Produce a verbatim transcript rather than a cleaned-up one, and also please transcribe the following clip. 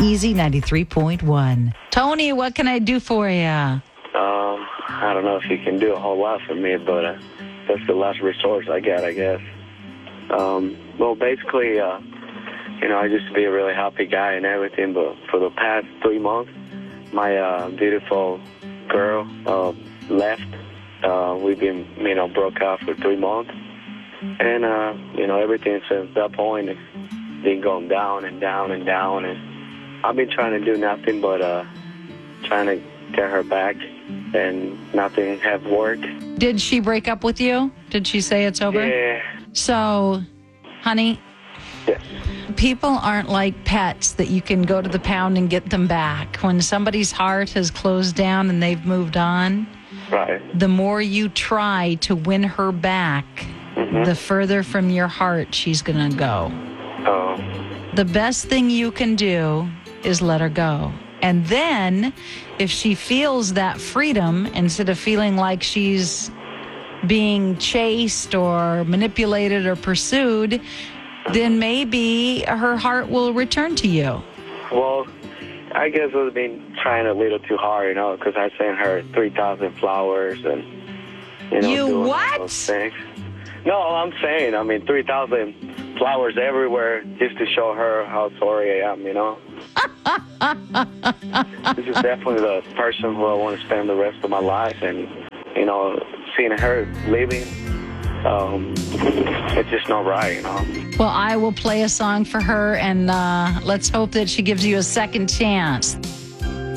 Easy ninety-three point one. Tony, what can I do for you? Um, I don't know if you can do a whole lot for me, but uh, that's the last resource I got, I guess. Um, well, basically, uh, you know, I used to be a really happy guy and everything, but for the past three months, my uh, beautiful girl uh, left. Uh, we've been, you know, broke up for three months. And, uh, you know, everything since that point has been going down and down and down. And I've been trying to do nothing but uh, trying to get her back, and nothing have worked. Did she break up with you? Did she say it's over? Yeah. So, honey, Yes. people aren't like pets that you can go to the pound and get them back. When somebody's heart has closed down and they've moved on, Right. the more you try to win her back, Mm-hmm. the further from your heart she's going to go. Oh. The best thing you can do is let her go. And then if she feels that freedom, instead of feeling like she's being chased or manipulated or pursued, then maybe her heart will return to you. Well, I guess I've been trying a little too hard, you know, because I sent her three thousand flowers and, you know, You doing all what? those things. No, I'm saying, I mean, three thousand flowers everywhere just to show her how sorry I am, you know? This is definitely the person who I want to spend the rest of my life, and, you know, seeing her leaving, um, it's just not right, you know? Well, I will play a song for her, and uh, let's hope that she gives you a second chance.